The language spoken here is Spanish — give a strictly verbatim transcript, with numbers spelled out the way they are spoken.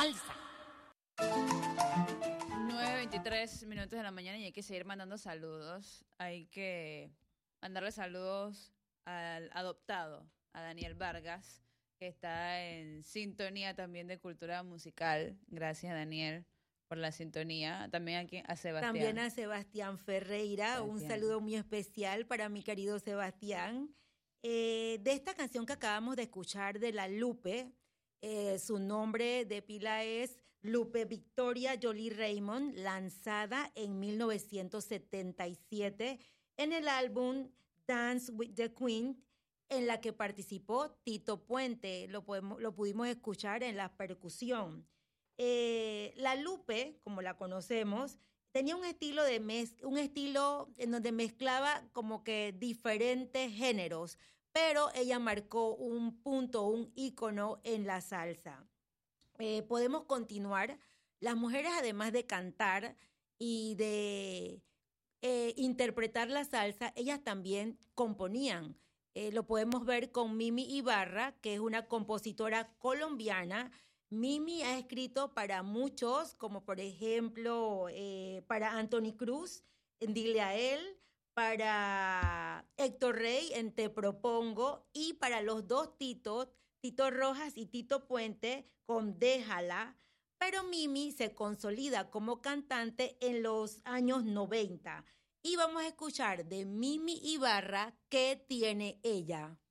salsa. nueve veintitrés minutos de la mañana y hay que seguir mandando saludos. Hay que mandarle saludos al adoptado, a Daniel Vargas, que está en sintonía también de cultura musical. Gracias, Daniel, por la sintonía. También aquí a Sebastián. También a Sebastián Ferreira. Sebastián. Un saludo muy especial para mi querido Sebastián. Eh, de esta canción que acabamos de escuchar de La Lupe, eh, su nombre de pila es Lupe Victoria Jolie Raymond, lanzada en mil novecientos setenta y siete en el álbum Dance with the Queen, en la que participó Tito Puente. Lo, podemos, lo pudimos escuchar en la percusión. Eh, La Lupe, como la conocemos, tenía un estilo de mez, un estilo en donde mezclaba como que diferentes géneros, pero ella marcó un punto, un ícono en la salsa. Eh, podemos continuar. Las mujeres, además de cantar y de eh, interpretar la salsa, ellas también componían. Eh, lo podemos ver con Mimi Ibarra, que es una compositora colombiana. Mimi ha escrito para muchos, como por ejemplo eh, para Anthony Cruz, en Dile a él, para Héctor Rey, en Te Propongo, y para los dos Titos, Tito Rojas y Tito Puente, con Déjala. Pero Mimi se consolida como cantante en los años noventa. Y vamos a escuchar de Mimi Ibarra, ¿Qué tiene ella?